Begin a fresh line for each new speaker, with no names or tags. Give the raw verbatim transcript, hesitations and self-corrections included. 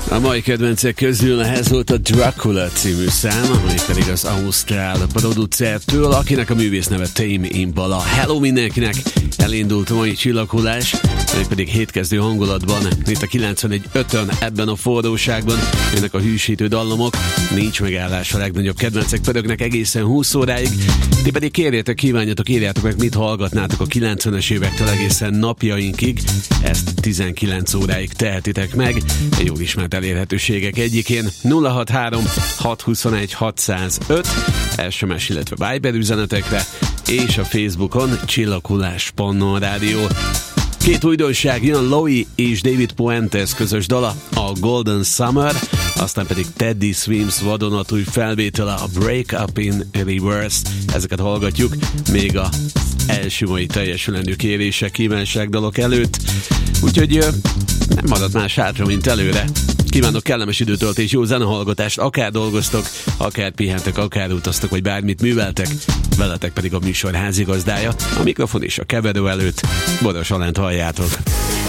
A mai kedvencek közül ez volt a Dracula című szám, ami pedig az ausztrál producertől, akinek a művész neve Tame Impala. Hello mindenkinek! Elindult a mai csillaghullás, ami pedig hétkezdő hangulatban, itt a kilencvenegy ötön ebben a forróságban, jönnek a hűsítő dallamok, nincs megállás, a legnagyobb kedvencek pörögnek egészen húsz óráig, ti pedig kérjétek, kívánjatok, írjátok meg, mit hallgatnátok a kilencvenes évektől egészen napjainkig, ezt tizenkilenc óráig tehetitek meg, egy jól ismert elérhetőségek egyikén nulla hatvanhárom hatszázhuszonegy hatszázöt es em es, illetve Viber üzenetekre, és a Facebookon csillaghullás pont rádió. Két újdonság jön, Louis és David Puentes közös dala, a Golden Summer, aztán pedig Teddy Swims vadonatúj felvétele, a Break Up in Reverse. Ezeket hallgatjuk még a első mai teljesülendő kérések, kívánságdalok előtt. Úgyhogy nem marad más hátra, mint előre. Kívánok kellemes időtöltés, jó zenehallgatást, akár dolgoztok, akár pihentek, akár utaztok, vagy bármit műveltek. Veletek pedig a műsor házigazdája, a mikrofon és a keverő előtt. Boros Alánt halljátok.